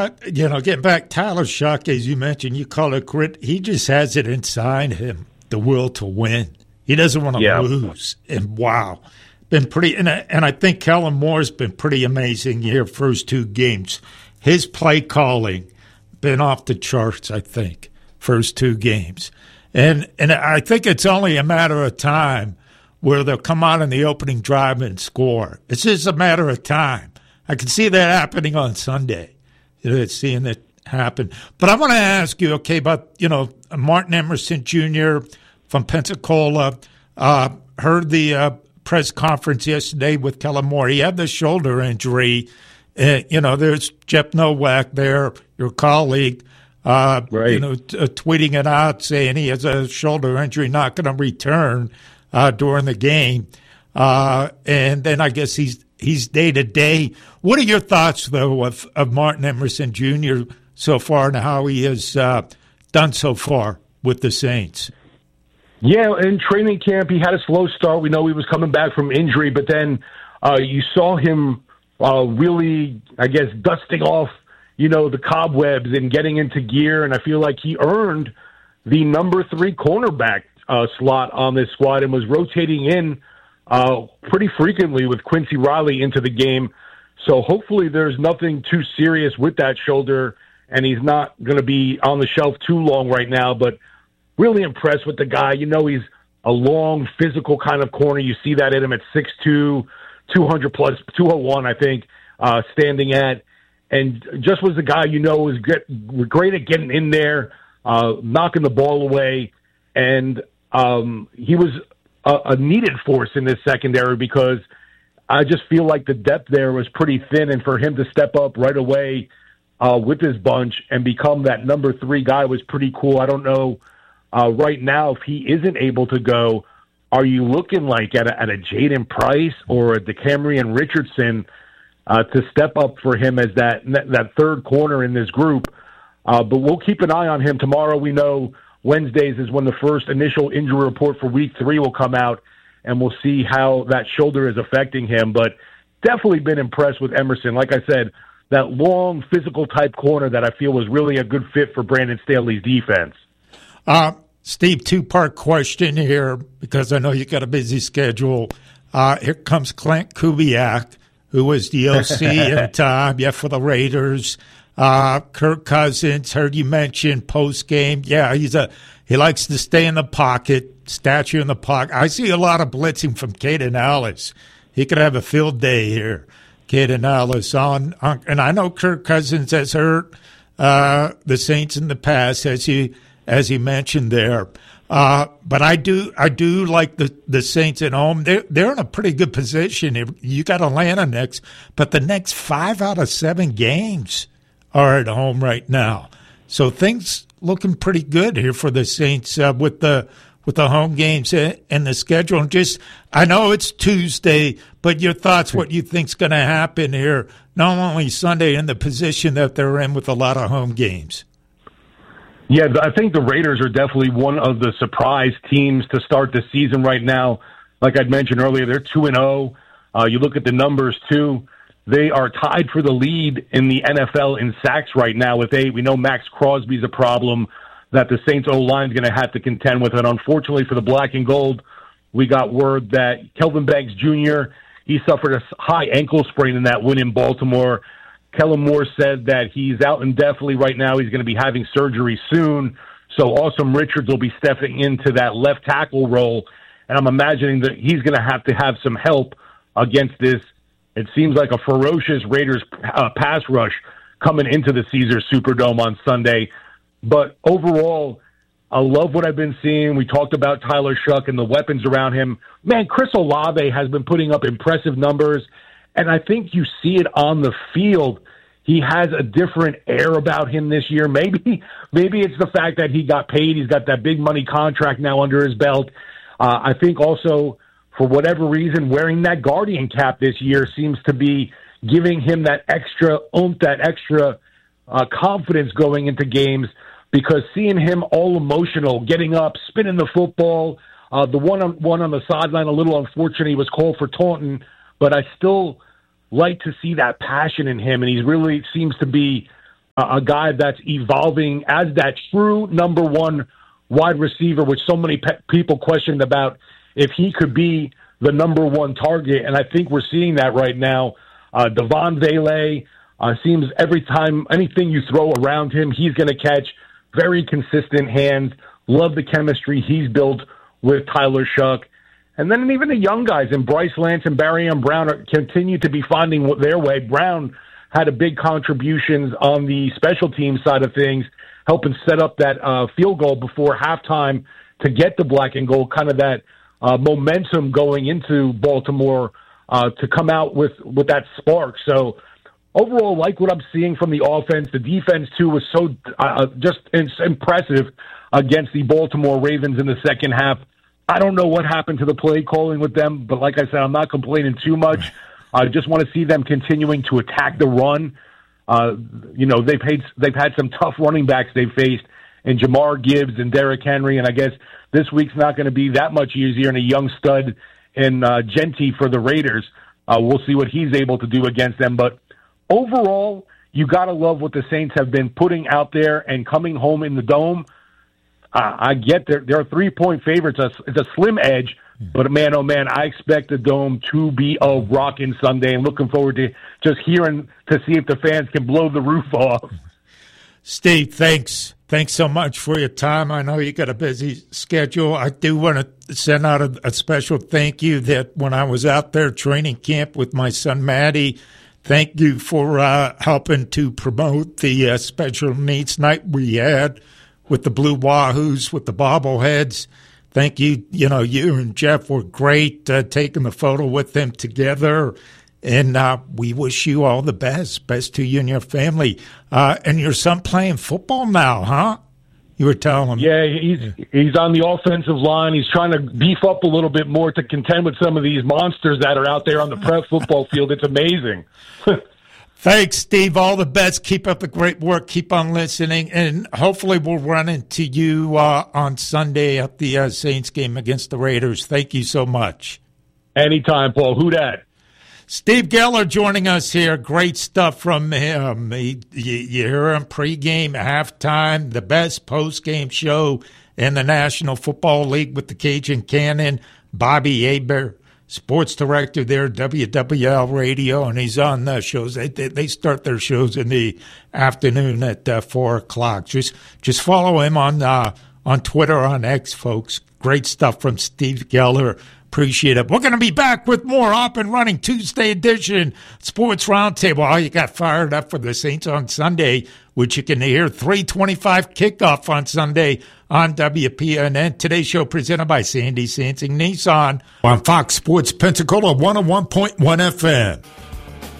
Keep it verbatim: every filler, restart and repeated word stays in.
you know, getting back, Tyler Shough, as you mentioned, you call it grit. He just has it inside him, the will to win. He doesn't want to yeah. lose. And wow, been pretty. And I, and I think Kellen Moore's been pretty amazing here first two games. His play calling been off the charts. I think first two games, and and I think it's only a matter of time where they'll come out in the opening drive and score. It's just a matter of time. I can see that happening on Sunday. You know, seeing it happen. But I want to ask you, okay, about, you know, Martin Emerson Junior from Pensacola. Uh, heard the uh, press conference yesterday with Kellen Moore. He had the shoulder injury. Uh, you know, there's Jeff Nowak there, your colleague, uh, right. you know, t- uh, tweeting it out saying he has a shoulder injury, not going to return uh, during the game. Uh, and then I guess he's he's day-to-day. What are your thoughts, though, of, of Martin Emerson Junior so far and how he has uh, done so far with the Saints? Yeah, in training camp, he had a slow start. We know he was coming back from injury, but then uh, you saw him uh, really, I guess, dusting off, you know, the cobwebs and getting into gear, and I feel like he earned the number three cornerback uh, slot on this squad and was rotating in uh, pretty frequently with Quincy Riley into the game. So hopefully there's nothing too serious with that shoulder, and he's not going to be on the shelf too long right now, but really impressed with the guy. You know, he's a long, physical kind of corner. You see that in him at six two, two hundred plus, two oh one, I think, uh, standing at. And just was the guy, you know, was get, great at getting in there, uh, knocking the ball away. And um, he was a, a needed force in this secondary because I just feel like the depth there was pretty thin. And for him to step up right away uh, with his bunch and become that number three guy was pretty cool. I don't know uh, right now if he isn't able to go, are you looking like at a, at a Jaden Price or a DeCamerion Richardson uh, to step up for him as that that third corner in this group? Uh, but we'll keep an eye on him. Tomorrow we know Wednesdays is when the first initial injury report for week three will come out, and we'll see how that shoulder is affecting him. But definitely been impressed with Emerson. Like I said, that long physical type corner that I feel was really a good fit for Brandon Staley's defense. Uh, Steve, two-part question here because I know you got a busy schedule. Uh, here comes Clint Kubiak, who was the O C at the time, yeah, for the Raiders. Uh, Kirk Cousins, heard you mention post-game. Yeah, he's a he likes to stay in the pocket, statue in the pocket. I see a lot of blitzing from Caden Ellis. He could have a field day here, Caden Ellis. On, on, and I know Kirk Cousins has hurt uh, the Saints in the past, as he as he mentioned there. Uh, but I do I do like the, the Saints at home. They're, they're in a pretty good position. You got Atlanta next, but the next five out of seven games are at home right now. So things looking pretty good here for the Saints uh, with the with the home games and the schedule. And just, I know it's Tuesday, but your thoughts, what you think's going to happen here, not only Sunday in the position that they're in with a lot of home games. Yeah, I think the Raiders are definitely one of the surprise teams to start the season right now. Like I'd mentioned earlier, they're two and oh. Uh, you look at the numbers, too. They are tied for the lead in the N F L in sacks right now with eight. We know Max Crosby's a problem that the Saints O-line is going to have to contend with. And unfortunately for the black and gold, we got word that Kelvin Banks Junior, he suffered a high ankle sprain in that win in Baltimore. Kellen Moore said that he's out indefinitely right now. He's going to be having surgery soon. So Awesome Richards will be stepping into that left tackle role. And I'm imagining that he's going to have to have some help against this. It seems like a ferocious Raiders uh, pass rush coming into the Caesars Superdome on Sunday. But overall, I love what I've been seeing. We talked about Tyler Shough and the weapons around him. Man, Chris Olave has been putting up impressive numbers, and I think you see it on the field. He has a different air about him this year. Maybe maybe it's the fact that he got paid. He's got that big money contract now under his belt. Uh, I think also, for whatever reason, wearing that Guardian cap this year seems to be giving him that extra oomph, that extra uh, confidence going into games, because seeing him all emotional, getting up, spinning the football, uh, the one on, one on the sideline, a little unfortunate, he was called for taunting, but I still like to see that passion in him, and he really seems to be a guy that's evolving as that true number one wide receiver, which so many pe- people questioned about if he could be the number one target. And I think we're seeing that right now. Uh, Devon Vele uh, seems every time, anything you throw around him, he's going to catch. Very consistent hands. Love the chemistry he's built with Tyler Shuck. And then even the young guys in Bryce Lance and Barry Brown are, continue to be finding their way. Brown had a big contributions on the special team side of things, helping set up that uh, field goal before halftime to get the black and gold, kind of that uh, momentum going into Baltimore uh, to come out with, with that spark. So overall, like what I'm seeing from the offense. The defense, too, was so uh, just impressive against the Baltimore Ravens in the second half. I don't know what happened to the play calling with them, but like I said, I'm not complaining too much. I just want to see them continuing to attack the run. Uh, you know, they've had, they've had some tough running backs they've faced in Jamar Gibbs and Derrick Henry, and I guess this week's not going to be that much easier, and a young stud in uh, Genty for the Raiders. Uh, we'll see what he's able to do against them. But overall, you got to love what the Saints have been putting out there and coming home in the Dome. Uh, I get there. There are three-point favorites. It's a slim edge, but man, oh man, I expect the Dome to be a rocking Sunday, and looking forward to just hearing to see if the fans can blow the roof off. Steve, thanks. Thanks so much for your time. I know you got a busy schedule. I do want to send out a, a special thank you that when I was out there training camp with my son, Maddie, thank you for uh, helping to promote the uh, special needs night we had with the Blue Wahoos, with the bobbleheads. Thank you. You know, you and Jeff were great uh, taking the photo with them together. And uh, we wish you all the best. Best to you and your family. Uh, and your son playing football now, huh? You were telling me. Yeah, he's he's on the offensive line. He's trying to beef up a little bit more to contend with some of these monsters that are out there on the prep football field. It's amazing. Thanks, Steve. All the best. Keep up the great work. Keep on listening. And hopefully we'll run into you uh, on Sunday at the uh, Saints game against the Raiders. Thank you so much. Anytime, Paul. Who dat? Steve Geller joining us here. Great stuff from him. He, you, you hear him pregame, halftime, the best postgame show in the National Football League with the Cajun Cannon. Bobby Aber, sports director there, W W L Radio, and he's on the shows. They, they start their shows in the afternoon at uh, four o'clock. Just just follow him on uh, on Twitter, on X, folks. Great stuff from Steve Geller. Appreciate it. We're going to be back with more Up and Running Tuesday edition Sports Roundtable. Oh, you got fired up for the Saints on Sunday, which you can hear three twenty-five kickoff on Sunday on W P N N. Today's show presented by Sandy Sansing Nissan on Fox Sports Pensacola one oh one point one F M.